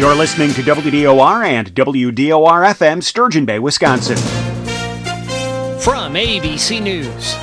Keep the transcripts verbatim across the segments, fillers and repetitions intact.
You're listening to W D O R and W D O R F M, Sturgeon Bay, Wisconsin. From A B C News,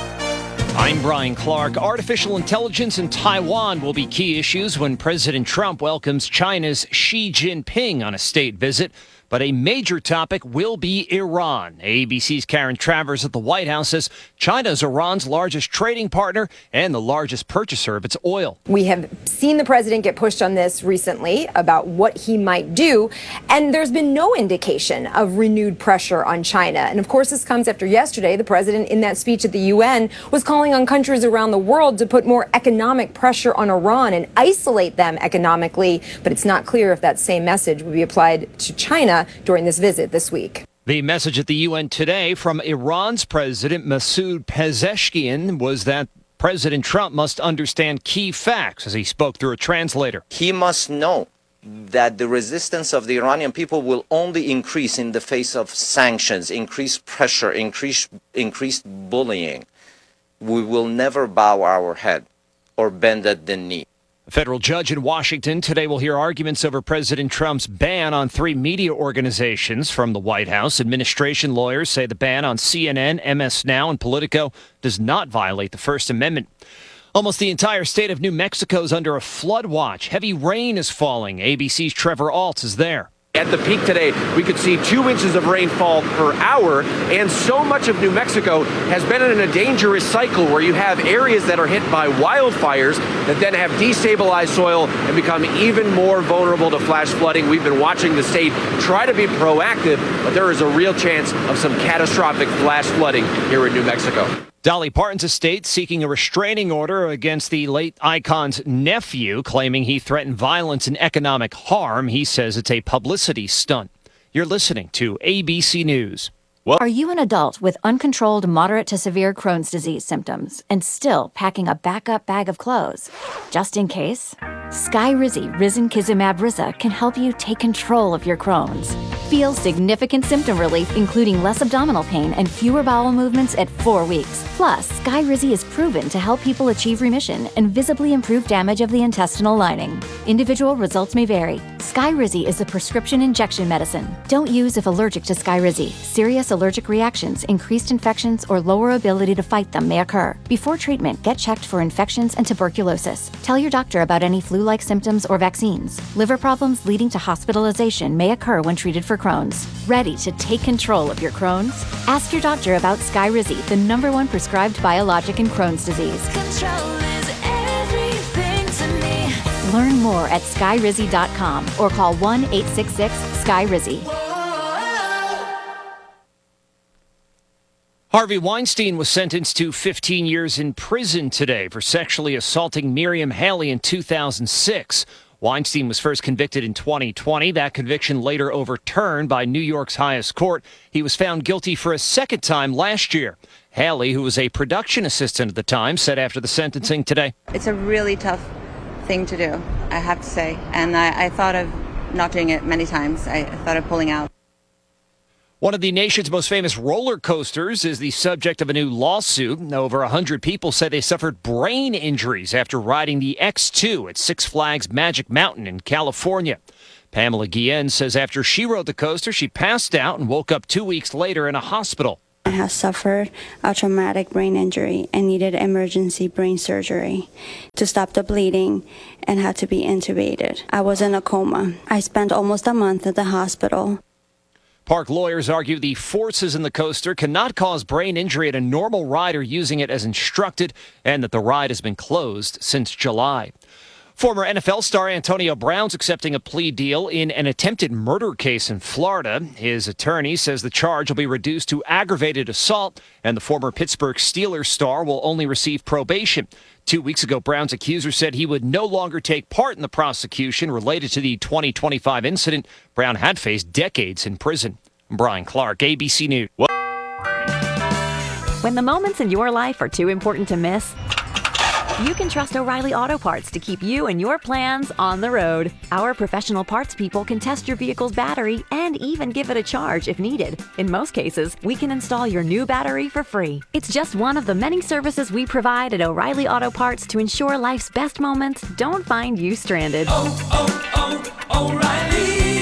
I'm Brian Clark. Artificial intelligence in Taiwan will be key issues when President Trump welcomes China's Xi Jinping on a state visit. But a major topic will be Iran. A B C's Karen Travers at the White House says China is Iran's largest trading partner and the largest purchaser of its oil. We have seen the president get pushed on this recently about what he might do, and there's been no indication of renewed pressure on China. And of course, this comes after yesterday, the president in that speech at the U N was calling on countries around the world to put more economic pressure on Iran and isolate them economically. But it's not clear if that same message will be applied to China during this visit this week. The message at the U N today from Iran's President Masoud Pezeshkian was that President Trump must understand key facts as he spoke through a translator. He must know that the resistance of the Iranian people will only increase in the face of sanctions, increased pressure, increased, increased bullying. We will never bow our head or bend at the knee. A federal judge in Washington today will hear arguments over President Trump's ban on three media organizations from the White House. Administration lawyers say the ban on C N N, M S Now, and Politico does not violate the First Amendment. Almost the entire state of New Mexico is under a flood watch. Heavy rain is falling. A B C's Trevor Ault is there. At the peak today, we could see two inches of rainfall per hour, and so much of New Mexico has been in a dangerous cycle where you have areas that are hit by wildfires that then have destabilized soil and become even more vulnerable to flash flooding. We've been watching the state try to be proactive, but there is a real chance of some catastrophic flash flooding here in New Mexico. Dolly Parton's estate seeking a restraining order against the late icon's nephew, claiming he threatened violence and economic harm. He says it's a publicity stunt. You're listening to A B C News. Are you an adult with uncontrolled moderate to severe Crohn's disease symptoms and still packing a backup bag of clothes? Just in case, Skyrizi Risankizumab Riza can help you take control of your Crohn's. Feel significant symptom relief, including less abdominal pain and fewer bowel movements at four weeks. Plus, Skyrizi is proven to help people achieve remission and visibly improve damage of the intestinal lining. Individual results may vary. Skyrizi is a prescription injection medicine. Don't use if allergic to Skyrizi. Serious allergic reactions, increased infections, or lower ability to fight them may occur. Before treatment, get checked for infections and tuberculosis. Tell your doctor about any flu-like symptoms or vaccines. Liver problems leading to hospitalization may occur when treated for Crohn's. Ready to take control of your Crohn's? Ask your doctor about Skyrizi, the number one prescribed biologic in Crohn's disease. Control is everything to me. Learn more at skyrizi dot com or call one eight six six Skyrizi. Harvey Weinstein was sentenced to fifteen years in prison today for sexually assaulting Miriam Haley in two thousand six. Weinstein was first convicted in twenty twenty. That conviction later overturned by New York's highest court. He was found guilty for a second time last year. Haley, who was a production assistant at the time, said after the sentencing today, "It's a really tough thing to do, I have to say. And I, I thought of not doing it many times. I, I thought of pulling out." One of the nation's most famous roller coasters is the subject of a new lawsuit. Over one hundred people say they suffered brain injuries after riding the X two at Six Flags Magic Mountain in California. Pamela Guillen says after she rode the coaster, she passed out and woke up two weeks later in a hospital. I have suffered a traumatic brain injury and needed emergency brain surgery to stop the bleeding and had to be intubated. I was in a coma. I spent almost a month at the hospital. Park lawyers argue the forces in the coaster cannot cause brain injury at a normal rider using it as instructed, and that the ride has been closed since July. Former N F L star Antonio Brown's accepting a plea deal in an attempted murder case in Florida. His attorney says the charge will be reduced to aggravated assault, and the former Pittsburgh Steelers star will only receive probation. Two weeks ago, Brown's accuser said he would no longer take part in the prosecution related to the twenty twenty-five incident. Brown had faced decades in prison. Brian Clark, A B C News. When the moments in your life are too important to miss, you can trust O'Reilly Auto Parts to keep you and your plans on the road. Our professional parts people can test your vehicle's battery and even give it a charge if needed. In most cases, we can install your new battery for free. It's just one of the many services we provide at O'Reilly Auto Parts to ensure life's best moments don't find you stranded. Oh, oh, oh, O'Reilly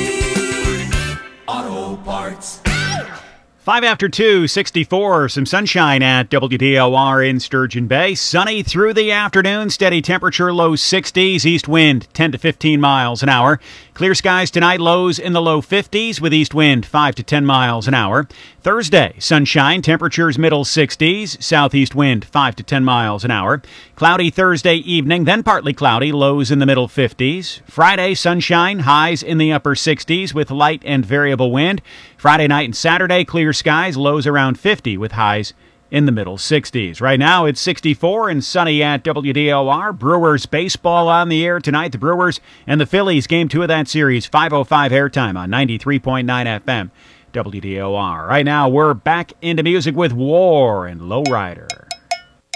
Five after two, sixty-four, some sunshine at W D O R in Sturgeon Bay. Sunny through the afternoon, steady temperature, low sixties, east wind ten to fifteen miles an hour. Clear skies tonight, lows in the low fifties with east wind five to ten miles an hour. Thursday, sunshine, temperatures middle sixties, southeast wind five to ten miles an hour. Cloudy Thursday evening, then partly cloudy, lows in the middle fifties. Friday, sunshine, highs in the upper sixties with light and variable wind. Friday night and Saturday, clear skies, lows around fifty with highs in the middle sixties. Right now, it's sixty-four and sunny at W D O R. Brewers baseball on the air tonight. The Brewers and the Phillies, game two of that series, five oh five airtime on ninety-three point nine F M, W D O R. Right now, we're back into music with War and Lowrider.